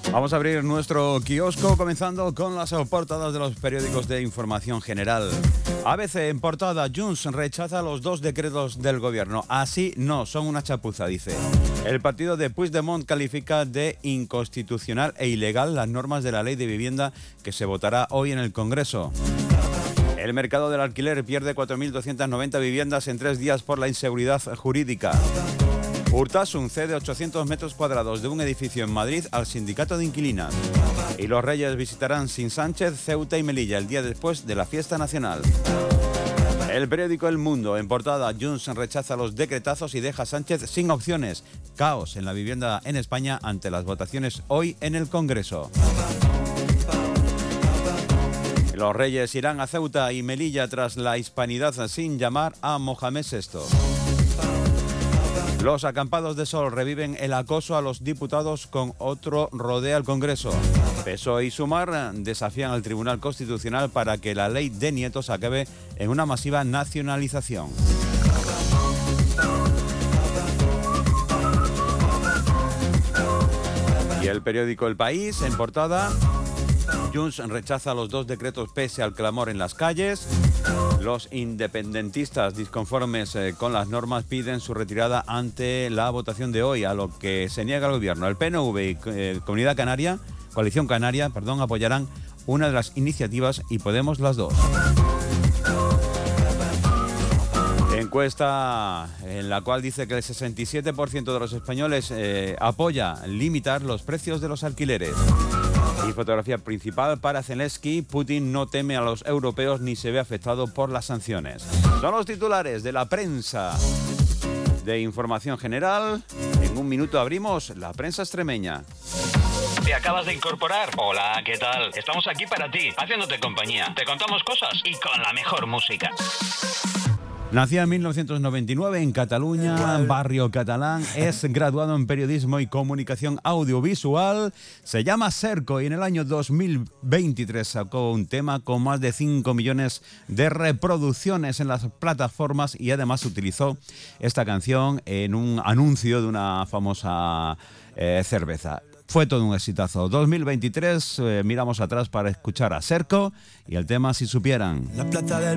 Vamos a abrir nuestro kiosco comenzando con las portadas de los periódicos de información general. ABC en portada: Junts rechaza los 2 decretos del gobierno. Así no, son una chapuza, dice. El partido de Puigdemont califica de inconstitucional e ilegal las normas de la ley de vivienda que se votará hoy en el Congreso. El mercado del alquiler pierde 4.290 viviendas en 3 días por la inseguridad jurídica. Urtasun cede 800 metros cuadrados de un edificio en Madrid al sindicato de inquilinas. Y los Reyes visitarán sin Sánchez Ceuta y Melilla el día después de la fiesta nacional. El periódico El Mundo en portada: Junts rechaza los decretazos y deja a Sánchez sin opciones. Caos en la vivienda en España ante las votaciones hoy en el Congreso. Los Reyes irán a Ceuta y Melilla tras la hispanidad sin llamar a Mohamed VI. Los acampados de Sol reviven el acoso a los diputados con otro rodea al Congreso. PSOE y Sumar desafían al Tribunal Constitucional para que la ley de nietos acabe en una masiva nacionalización. Y el periódico El País en portada: Junts rechaza los 2 decretos pese al clamor en las calles. Los independentistas disconformes con las normas piden su retirada ante la votación de hoy, a lo que se niega el gobierno. El PNV y Coalición Canaria, apoyarán una de las iniciativas y Podemos las 2. Encuesta en la cual dice que el 67% de los españoles apoya limitar los precios de los alquileres. Y fotografía principal para Zelensky: Putin no teme a los europeos ni se ve afectado por las sanciones. Son los titulares de la prensa de información general. En un minuto abrimos la prensa extremeña. ¿Te acabas de incorporar? Hola, ¿qué tal? Estamos aquí para ti, haciéndote compañía. Te contamos cosas y con la mejor música. Nacida en 1999 en Cataluña, barrio catalán. Es graduado en periodismo y comunicación audiovisual. Se llama Serco y en el año 2023 sacó un tema con más de 5 millones de reproducciones en las plataformas y además utilizó esta canción en un anuncio de una famosa cerveza. Fue todo un exitazo. 2023, miramos atrás para escuchar a Serco y el tema Si Supieran. La plaza del